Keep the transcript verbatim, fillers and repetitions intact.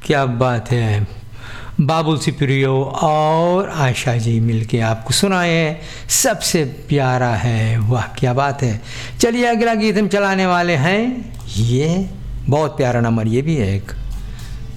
क्या बात है, बाबुल सिप्रियो और आयशा जी मिलके आपको सुनाए हैं सबसे प्यारा है। वाह क्या बात है। चलिए अगला गीत हम चलाने वाले हैं, ये बहुत प्यारा नंबर ये भी है एक।